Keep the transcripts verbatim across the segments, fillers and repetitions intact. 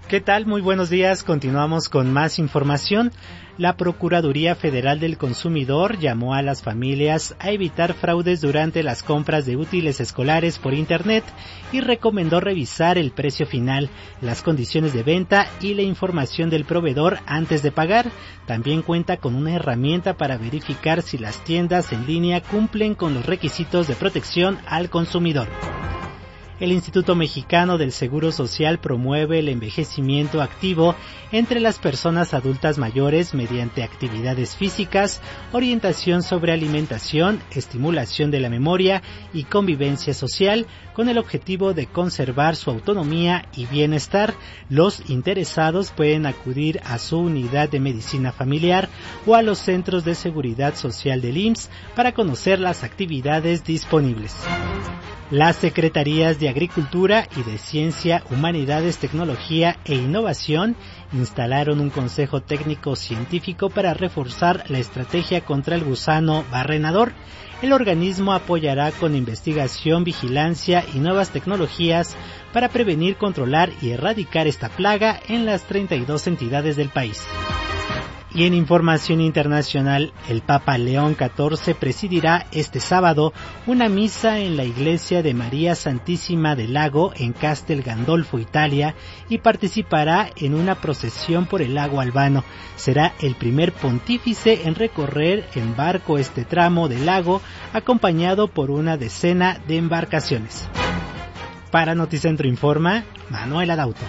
¿Qué tal? Muy buenos días. Continuamos con más información. La Procuraduría Federal del Consumidor llamó a las familias a evitar fraudes durante las compras de útiles escolares por Internet y recomendó revisar el precio final, las condiciones de venta y la información del proveedor antes de pagar. También cuenta con una herramienta para verificar si las tiendas en línea cumplen con los requisitos de protección al consumidor. El Instituto Mexicano del Seguro Social promueve el envejecimiento activo entre las personas adultas mayores mediante actividades físicas, orientación sobre alimentación, estimulación de la memoria y convivencia social, con el objetivo de conservar su autonomía y bienestar. Los interesados pueden acudir a su unidad de medicina familiar o a los centros de seguridad social del I M S S para conocer las actividades disponibles. Las Secretarías de Agricultura y de Ciencia, Humanidades, Tecnología e Innovación instalaron un consejo técnico científico para reforzar la estrategia contra el gusano barrenador. El organismo apoyará con investigación, vigilancia y nuevas tecnologías para prevenir, controlar y erradicar esta plaga en las treinta y dos entidades del país. Y en información internacional, el Papa León catorce presidirá este sábado una misa en la iglesia de María Santísima del Lago en Castel Gandolfo, Italia, y participará en una procesión por el lago Albano. Será el primer pontífice en recorrer en barco este tramo del lago, acompañado por una decena de embarcaciones. Para Noticentro Informa, Manuel Adauto.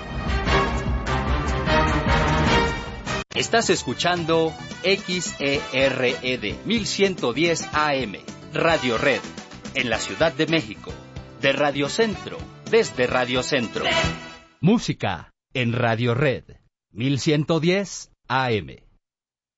Estás escuchando X E R E D mil ciento diez A M, Radio Red, en la Ciudad de México, de Radio Centro, desde Radio Centro. Música en Radio Red, mil ciento diez A M.